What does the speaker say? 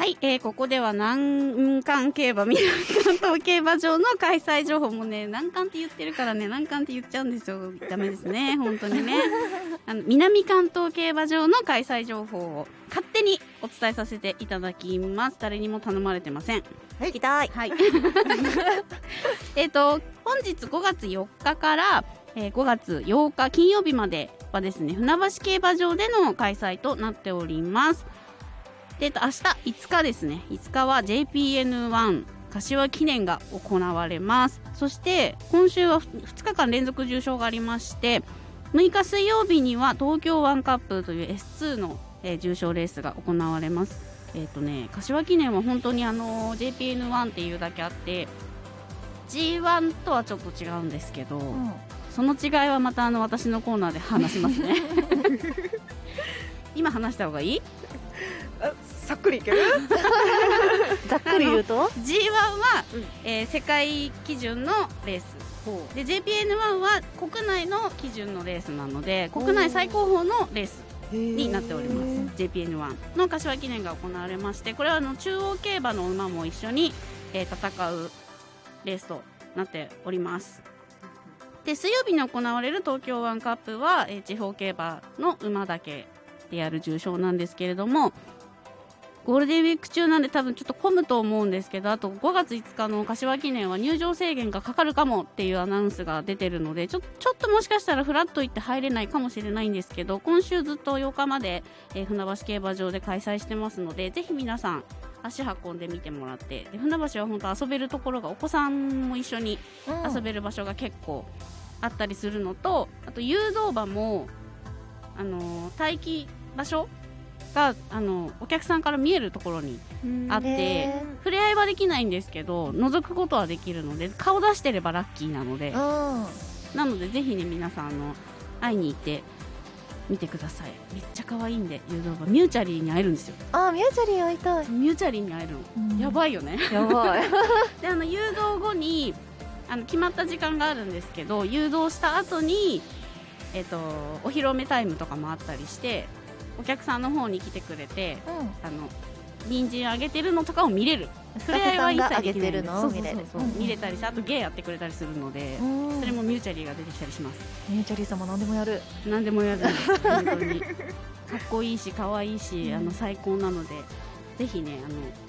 はい、ここでは南関競馬、南関東競馬場の開催情報もね、南関って言ってるからね、南関って言っちゃうんですよ。ダメですね、本当にね。南関東競馬場の開催情報を勝手にお伝えさせていただきます。誰にも頼まれてません。 はい、行きたい。 はい。本日5月4日から、5月8日金曜日まではですね、船橋競馬場での開催となっております。で、明日5日ですね、5日は JPN1 柏記念が行われます。そして今週は2日間連続重賞がありまして、6日水曜日には東京ワンカップという S2 の、重賞レースが行われます。柏記念は本当にJPN1 っていうだけあって G1 とはちょっと違うんですけど、その違いはまた私のコーナーで話しますね。今話した方がいい？ さっくりいける？ざっくり言うと G1 は、世界基準のレースで JPN1 は国内の基準のレースなので国内最高峰のレースになっております。 JPN1 の柏記念が行われまして、これは中央競馬の馬も一緒に、戦うレースとなっております。で、水曜日に行われる東京ワンカップは、地方競馬の馬だけでやる重賞なんですけれども、ゴールデンウィーク中なんで多分ちょっと混むと思うんですけど、あと5月5日の柏記念は入場制限がかかるかもっていうアナウンスが出てるので、ちょっともしかしたらフラッと行って入れないかもしれないんですけど、今週ずっと8日まで、船橋競馬場で開催してますので、ぜひ皆さん足運んでみてもらって、で船橋は本当遊べるところが、お子さんも一緒に遊べる場所が結構あったりするのと、あと誘導馬も待機場所がお客さんから見えるところにあって、触れ合いはできないんですけど覗くことはできるので、顔出してればラッキーなので、なのでぜひね皆さん会いに行ってみてください。めっちゃ可愛いんで、誘導馬ミューチャリーに会えるんですよ。 ミューチャリー会いたい。 ミューチャリーに会えるの、やばいよね。 やばい。 で誘導後に決まった時間があるんですけど、誘導した後にお披露目タイムとかもあったりして、お客さんの方に来てくれて、人参あげてるのとかを見れる。 スタッフさんがあげてるのを見れる。 見れたりして、あと芸やってくれたりするので、それもミューチャリーが出てきたりします。 ミューチャリーさんも何でもやる。 何でもやるんです本当にかっこいいし可愛いし、最高なので、ぜひね